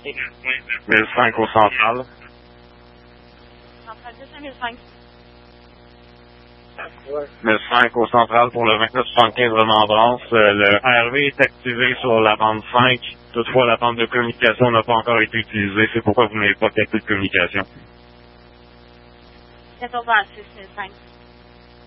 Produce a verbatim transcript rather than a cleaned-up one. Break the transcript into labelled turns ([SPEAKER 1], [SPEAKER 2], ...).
[SPEAKER 1] mille cinq au central.
[SPEAKER 2] Central deux mille cinq.
[SPEAKER 1] mille cinq au central pour le vingt-neuf soixante-quinze Remembrance. Euh, le R V est activé sur la bande cinq. Toutefois, la bande de communication n'a pas encore été utilisée. C'est pourquoi vous n'avez pas calculé de communication.
[SPEAKER 2] quatorze heures six mille cinq.